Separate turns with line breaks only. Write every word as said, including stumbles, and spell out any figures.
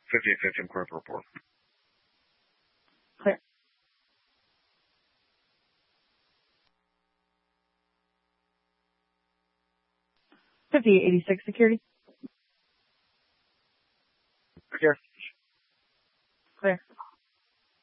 fifty-eight fifty, I'm clear for report.
Clear. fifty-eight eighty-six, security.
Clear.
Clear.